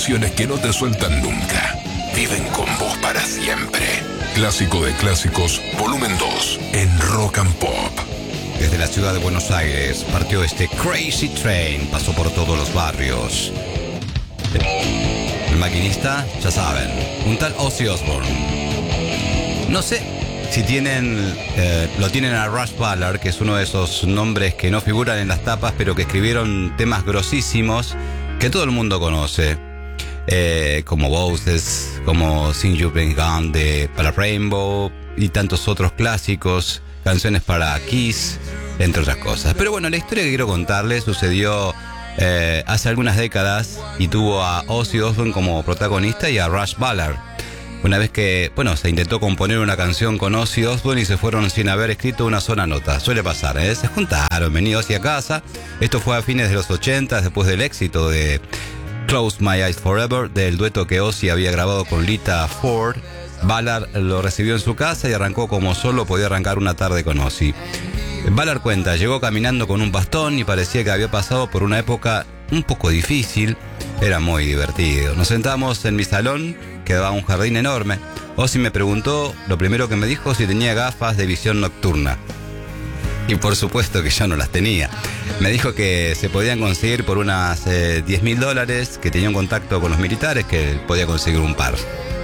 canciones que no te sueltan nunca. Viven con vos para siempre. Clásico de clásicos, volumen 2, en Rock and Pop. Desde la ciudad de Buenos Aires partió este Crazy Train, pasó por todos los barrios. El maquinista, ya saben, un tal Ozzy Osbourne. No sé si lo tienen a Russ Ballard, que es uno de esos nombres que no figuran en las tapas, pero que escribieron temas grosísimos que todo el mundo conoce. Como Voices, como Sing You Bring Gun para Rainbow y tantos otros clásicos, canciones para Kiss, entre otras cosas. Pero bueno, la historia que quiero contarles sucedió hace algunas décadas y tuvo a Ozzy Osbourne como protagonista y a Russ Ballard. Una vez que, se intentó componer una canción con Ozzy Osbourne y se fueron sin haber escrito una sola nota. Suele pasar, se juntaron, venido Ozzy a casa. Esto fue a fines de los 80, después del éxito de Close My Eyes Forever, del dueto que Ozzy había grabado con Lita Ford. Ballard lo recibió en su casa y arrancó como solo podía arrancar una tarde con Ozzy. Ballard cuenta, llegó caminando con un bastón y parecía que había pasado por una época un poco difícil. Era muy divertido. Nos sentamos en mi salón, que daba un jardín enorme. Ozzy me preguntó, lo primero que me dijo, si tenía gafas de visión nocturna. Y por supuesto que yo no las tenía. Me dijo que se podían conseguir por unas $10.000, que tenía un contacto con los militares, que podía conseguir un par.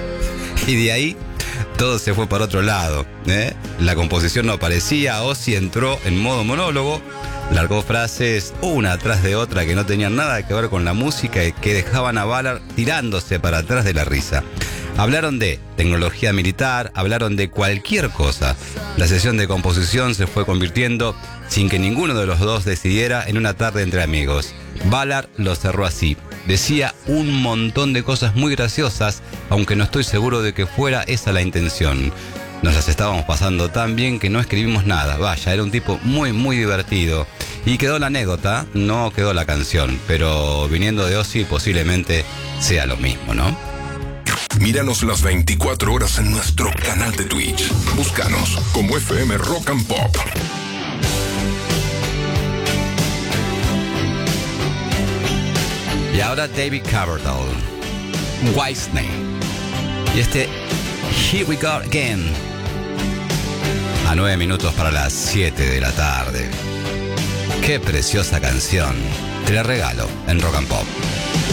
Y de ahí todo se fue para otro lado, La composición no aparecía. Ozzy entró en modo monólogo, largó frases una tras de otra que no tenían nada que ver con la música y que dejaban a Ballard tirándose para atrás de la risa. Hablaron de tecnología militar, hablaron de cualquier cosa. La sesión de composición se fue convirtiendo, sin que ninguno de los dos decidiera, en una tarde entre amigos. Ballard lo cerró así. Decía un montón de cosas muy graciosas, aunque no estoy seguro de que fuera esa la intención. Nos las estábamos pasando tan bien que no escribimos nada. Vaya, era un tipo muy, muy divertido. Y quedó la anécdota, no quedó la canción, pero viniendo de Ozzy posiblemente sea lo mismo, ¿no? Míranos las 24 horas en nuestro canal de Twitch. Búscanos como FM Rock and Pop. Y ahora David Coverdale, Whitesnake. Y este Here We Go Again. A 9 minutos para las 7 de la tarde. Qué preciosa canción. Te la regalo en Rock and Pop.